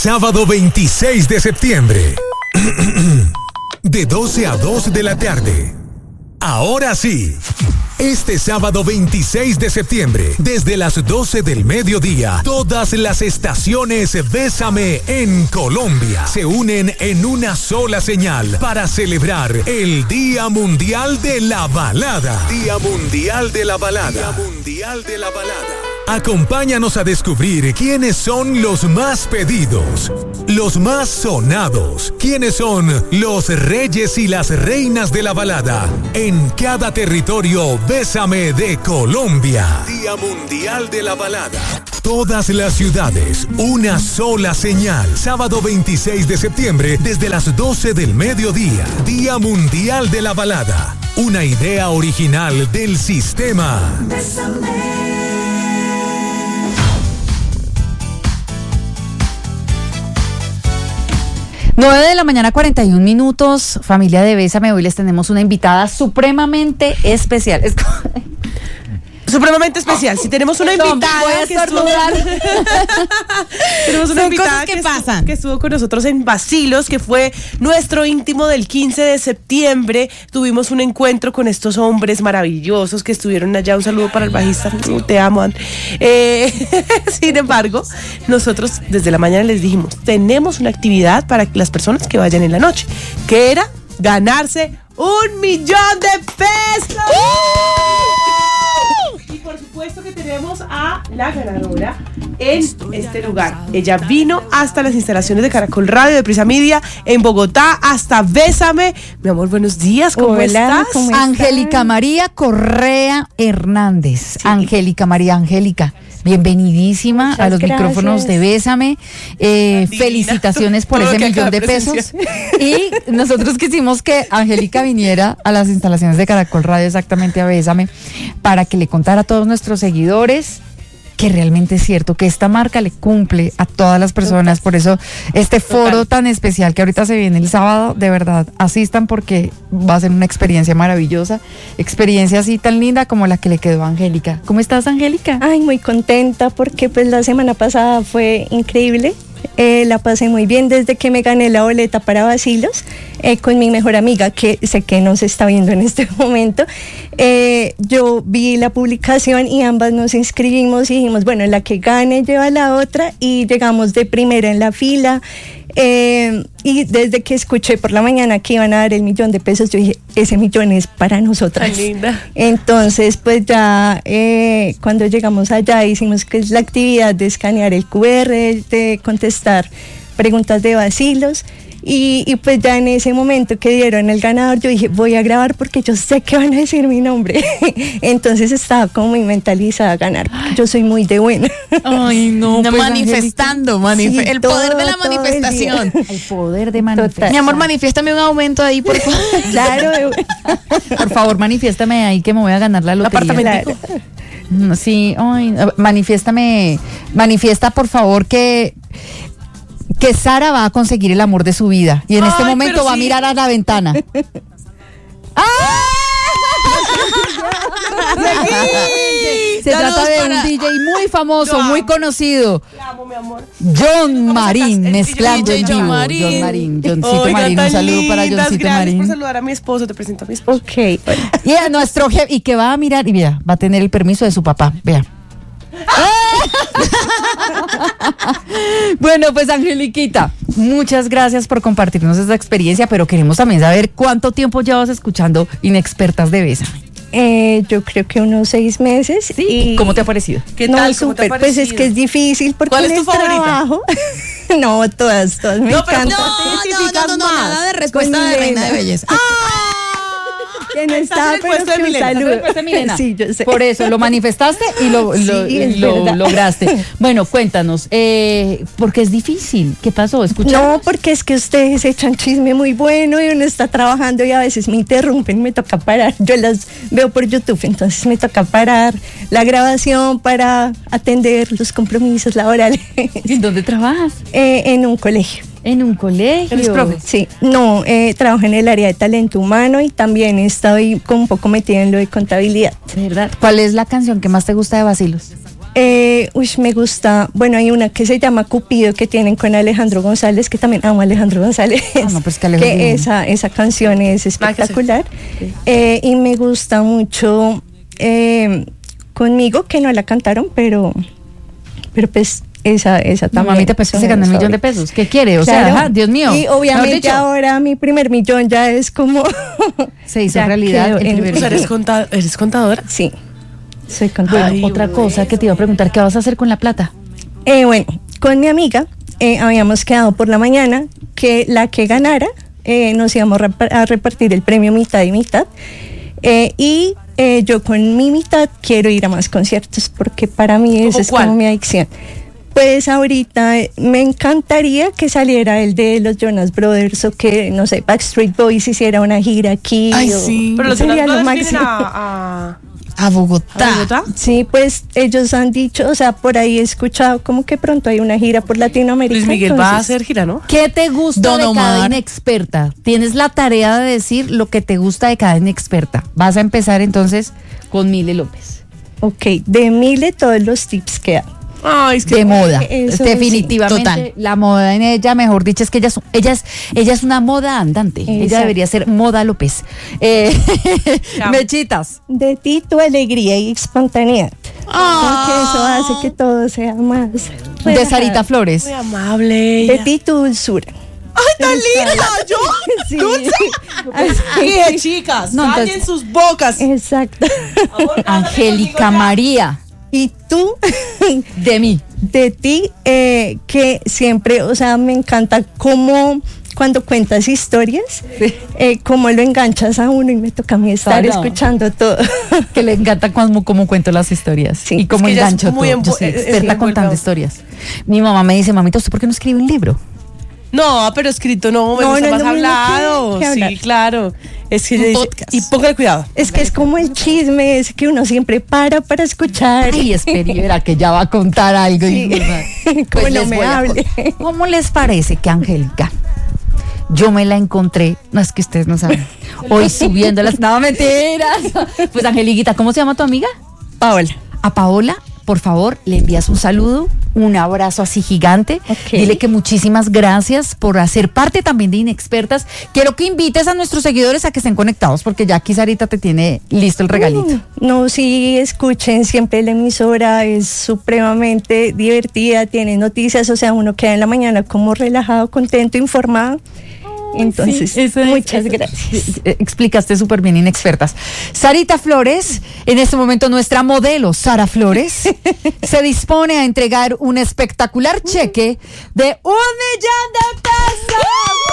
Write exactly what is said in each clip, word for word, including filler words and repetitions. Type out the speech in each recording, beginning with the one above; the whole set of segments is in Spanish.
Sábado veintiséis de septiembre, de doce a dos de la tarde. Ahora sí, este sábado veintiséis de septiembre, desde las doce del mediodía, todas las estaciones Bésame en Colombia se unen en una sola señal para celebrar el Día Mundial de la Balada. Día Mundial de la Balada. Día Mundial de la Balada. Acompáñanos a descubrir quiénes son los más pedidos, los más sonados, quiénes son los reyes y las reinas de la balada en cada territorio Bésame de Colombia. Día Mundial de la Balada. Todas las ciudades, una sola señal. Sábado veintiséis de septiembre desde las doce del mediodía. Día Mundial de la Balada. Una idea original del sistema. Bésame. nueve de la mañana, cuarenta y un minutos. Familia de Bésame, hoy les tenemos una invitada supremamente especial. Es como... Supremamente especial. Si tenemos una invitada no, que estuvo, tenemos una Son invitada que, que, pasan. Estuvo, que estuvo con nosotros en Bacilos, que fue nuestro íntimo del quince de septiembre. Tuvimos un encuentro con estos hombres maravillosos que estuvieron allá. Un saludo para el bajista. Te amo. Eh, sin embargo, nosotros desde la mañana les dijimos, tenemos una actividad para las personas que vayan en la noche, que era ganarse un millón de pesos. Y por supuesto que tenemos a la ganadora en este lugar. Ella vino hasta las instalaciones de Caracol Radio, de Prisa Media, en Bogotá, hasta Bésame. Mi amor, buenos días, ¿cómo Hola, estás? ¿cómo estás? Angélica María Correa Hernández. Sí. Angélica María, Angélica, bienvenidísima Muchas a los gracias. Micrófonos de Bésame. Eh, felicitaciones por ese millón de pesos. Y nosotros quisimos que Angélica viniera a las instalaciones de Caracol Radio, exactamente a Bésame, para que le contara a todos nuestros seguidores que realmente es cierto que esta marca le cumple a todas las personas. Por eso este foro Total. tan especial que ahorita se viene el sábado, de verdad, asistan porque va a ser una experiencia maravillosa, experiencia así tan linda como la que le quedó a Angélica. ¿Cómo estás, Angélica? Ay, muy contenta porque pues la semana pasada fue increíble. Eh, la pasé muy bien desde que me gané la boleta para Bacilos eh, con mi mejor amiga, que sé que nos está viendo en este momento. Eh, yo vi la publicación y ambas nos inscribimos y dijimos, bueno, la que gane lleva la otra, y llegamos de primera en la fila. Eh, y desde que escuché por la mañana que iban a dar el millón de pesos, yo dije, ese millón es para nosotras. Tan linda. Entonces, pues ya eh, cuando llegamos allá hicimos que es la actividad de escanear el cu erre, de contestar preguntas de Bacilos. Y, y pues ya en ese momento que dieron el ganador, yo dije, voy a grabar porque yo sé que van a decir mi nombre. Entonces estaba como muy mentalizada a ganar. Yo soy muy de buena. Ay, no, no pues, manifestando, manif- sí, el todo, poder de la manifestación. El, el poder de manifestar. Mi amor, manifiéstame un aumento ahí, por favor. Claro. Por favor, manifiéstame ahí que me voy a ganar la lotería. Claro. Sí, ay, manifiéstame, manifiesta por favor que... que Sara va a conseguir el amor de su vida y en Ay, este momento va sí. a mirar a la ventana. ¡Ah! Se la trata de para... un D J muy famoso, Yo muy conocido. La amo, mi amor. John Marín, mezclando en vivo. John Marín. John Marín, Johncito Oiga, Marín, un saludo lindas, para Johncito gracias Marín. Por saludar a mi esposo, te presento a mi esposo. Ok. Y a nuestro jefe, y que va a mirar, y vea, va a tener el permiso de su papá, vea. Bueno, pues Angeliquita, muchas gracias por compartirnos esta experiencia, pero queremos también saber cuánto tiempo llevas escuchando Inexpertas de Bésame. Eh, yo creo que unos seis meses. ¿Sí? Y ¿Cómo te ha parecido? ¿Qué no, tal? ¿Cómo te ha súper, pues es que es difícil porque ¿Cuál es tu favorita? Trabajo. No, todas, todas me No, pero encantan. No, no, no, no, nada de respuesta Con de Milena. reina de belleza. Que no está, en el pero puesto de que un Milena, saludo. ¿Estás en el puesto de Milena? Sí, yo sé. Por eso, lo manifestaste y lo, lo, Sí, es lo verdad. lograste. Bueno, cuéntanos, eh, porque es difícil. ¿Qué pasó? ¿Escuchamos? No, porque es que ustedes echan chisme muy bueno y uno está trabajando y a veces me interrumpen, me toca parar. Yo las veo por YouTube, entonces me toca parar la grabación para atender los compromisos laborales. ¿En dónde trabajas? Eh, en un colegio. En un colegio. ¿Eres profe? Sí, no, eh, trabajo en el área de talento humano y también estoy como un poco metida en lo de contabilidad. ¿Verdad? ¿Cuál es la canción que más te gusta de Bacilos? Eh, uy, me gusta, bueno, hay una que se llama Cupido que tienen con Alejandro González, que también amo a Alejandro González. Ah, no, pues que Alejandro que bien. esa, esa canción es espectacular. Eh, y me gusta mucho eh, Conmigo, que no la cantaron, pero, pero pues esa, esa No, también. mamita, pues que se son ganó un mis millón de favoritas. pesos. ¿Qué quiere? O Claro. sea, ajá, Dios mío. Y Mejor obviamente dicho, ahora mi primer millón ya es como... se hizo ya realidad quedó el en- primer O sea, ¿eres, conta- ¿eres contadora? Sí, soy Bueno, contadora. Ay, otra bueno. cosa que te iba a preguntar, ¿qué vas a hacer con la plata? Eh, bueno, con mi amiga eh, habíamos quedado por la mañana que la que ganara eh, nos íbamos a repar- a repartir el premio mitad y mitad. Eh, y eh, yo con mi mitad quiero ir a más conciertos porque para mí ¿Cómo esa es cuál? como mi adicción. Pues ahorita eh, me encantaría que saliera el de los Jonas Brothers o que, no sé, Backstreet Boys hiciera una gira aquí. Ay, o- sí. Pero los sería lo Jonas Brothers vienen máximo. a, a, A Bogotá. a Bogotá. Sí, pues ellos han dicho, o sea, por ahí he escuchado como que pronto hay una gira por Latinoamérica. Luis Miguel va a entonces- hacer gira, ¿no? ¿Qué te gusta Don de Omar. cada inexperta? Tienes la tarea de decir lo que te gusta de cada inexperta. Vas a empezar entonces con Mile López. Ok, de Mile todos los tips que da. Ay, es que De moda. Eso Definitivamente. Total. La moda en ella, mejor dicho, es que ella es, ella es, ella es una moda andante. Ella Exacto. debería ser Moda López. Eh, Chao. Mechitas. De ti tu alegría y espontaneidad. Porque eso hace que todo sea más. De relajado. Sarita Flores. muy amable. De ella. ti tu dulzura. ¡Ay, tan linda! ¿Yo? Sí. ¿Dulce? Así. Dije, chicas, No, callen entonces- sus bocas. Exacto. Angélica María. Y tú, De mí. de ti, eh, que siempre, o sea, me encanta cómo cuando cuentas historias, Sí. eh, cómo lo enganchas a uno y me toca a mí estar Ay, no. escuchando todo. Que le encanta cómo, cómo cuento las historias. Sí. Y cómo Es que ella es engancho muy todo. empo- Yo soy eh, eh, experta sí, contando vuelve a- historias. Mi mamá me dice, mamita, ¿usted por qué no escribe un libro? No, pero escrito no, me No, gusta no es más lo mismo hablado. que- que Sí, hablar. claro. Es que Un ella dice- podcast. y póngale cuidado. Es que es como el chisme, es que uno siempre para para escuchar. Ay, espere, verá que ya va a contar algo. Sí. Y, Como no les me voy a hable. contar. ¿Cómo les parece que Angélica? Yo me la encontré, no es que ustedes no saben, hoy subiendo las... No, mentiras. Pues Angeliquita, ¿cómo se llama tu amiga? Paola. A Paola, por favor, le envías un saludo, un abrazo así gigante. Ok. Dile que muchísimas gracias por hacer parte también de Inexpertas. Quiero que invites a nuestros seguidores a que estén conectados, porque ya aquí Sarita te tiene listo el regalito. Mm, No, sí, escuchen siempre la emisora, es supremamente divertida, tiene noticias, o sea, uno queda en la mañana como relajado, contento, informado. Entonces, Sí, eso es- muchas eso- gracias. eh, Explicaste súper bien, Inexpertas. Sarita Flores, en este momento nuestra modelo, Sara Flores, se dispone a entregar un espectacular cheque de un millón de pesos.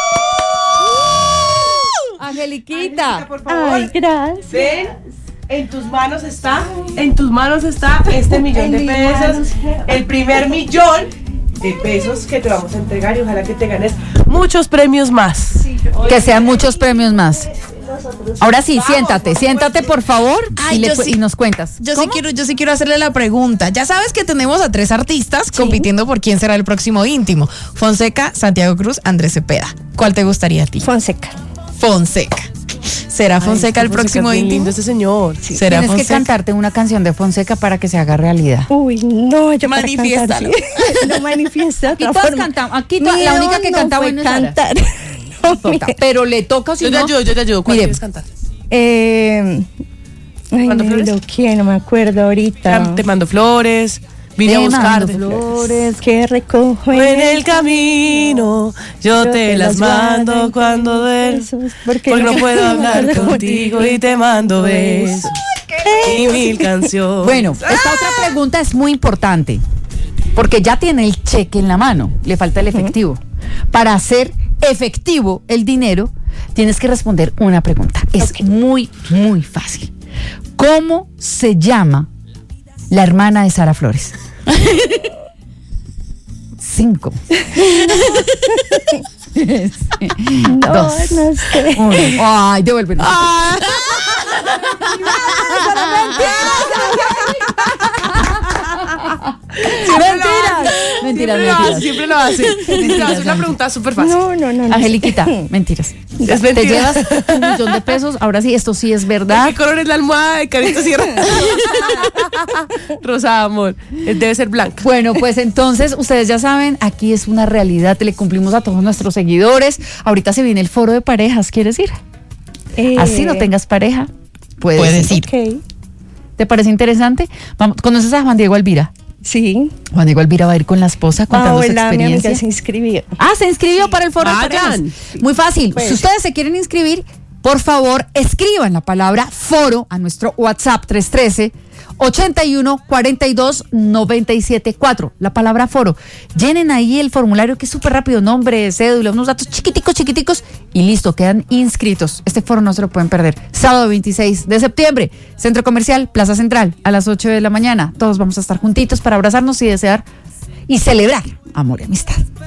Angeliquita. Por favor. Ay, gracias. Ven, en tus manos está, en tus manos está este millón En de mis pesos, manos. el primer millón de pesos que te vamos a entregar y ojalá que te ganes muchos premios más. Que sean muchos premios más. Ahora sí, siéntate, siéntate por favor Ay, y, le yo cu- sí. y nos cuentas. Yo sí ¿Cómo? quiero, yo sí quiero hacerle la pregunta. Ya sabes que tenemos a tres artistas compitiendo por quién será el próximo íntimo. Fonseca, Santiago Cruz, Andrés Cepeda. ¿Cuál te gustaría a ti? Fonseca. Fonseca. ¿Será Fonseca el próximo íntimo. íntimo? Lindo este señor. ¿Será Tienes que Fonseca? cantarte una canción de Fonseca para que se haga realidad. Uy, no, yo para Manifiéstalo. cantar, sí. No manifiesta Aquí otra todas forma. cantamos, aquí to- Mi la única don que no cantaba fue hoy no es Sara. cantar. No, Toca, me- pero le toca si Yo te no. ayudo, yo te ayudo. ¿Cuál Mire. quieres cantar? Eh, ay, ¿Mando me flores? bloqueé, no me acuerdo ahorita. Te mando flores, vine a Te mando buscarte. flores. Que recojo En el camino, yo te las mando cuando duermes. Porque Porque no puedo hablar contigo y te mando besos y mil canciones. Bueno, esta otra pregunta es muy importante, porque ya tiene el cheque en la mano, le falta el efectivo. Para hacer efectivo el dinero, tienes que responder una pregunta. Es muy, muy fácil. ¿Cómo se llama la hermana de Sara Flores? Cinco. no, Dos. no sé. Uno. Ay, devuélvenos. Mentiras. mentiras, Siempre lo mentiras. hace, siempre lo hace. Siempre lo hace. Una pregunta súper fácil. No, no, no. no. Angeliquita, mentiras. Es Te mentira. llevas un millón de pesos. Ahora sí, esto sí es ¿De verdad. qué color es la almohada de Carito Sierra? Rosada, amor. Debe ser blanca. Bueno, pues entonces ustedes ya saben, aquí es una realidad, le cumplimos a todos nuestros seguidores. Ahorita se viene el foro de parejas, ¿quieres ir? Eh, Así no tengas pareja, puedes, Puedes ir. ir. Ok. ¿Te parece interesante? Vamos, ¿conoces a Juan Diego Alvira? Sí. Juan Diego Alvira va a ir con la esposa contando su Paola, mi amiga, experiencia. se inscribió. Ah, se inscribió para el foro de Vayan. parejas. Muy fácil. Pues. Si ustedes se quieren inscribir, por favor, escriban la palabra foro a nuestro WhatsApp tres uno tres, ochenta y uno, cuarenta y dos, noventa y siete cuatro. La palabra foro. Llenen ahí el formulario que es súper rápido. Nombre, cédula, unos datos chiquiticos, chiquiticos y listo, quedan inscritos. Este foro no se lo pueden perder. Sábado veintiséis de septiembre, Centro Comercial, Plaza Central, a las ocho de la mañana. Todos vamos a estar juntitos para abrazarnos y desear y celebrar amor y amistad.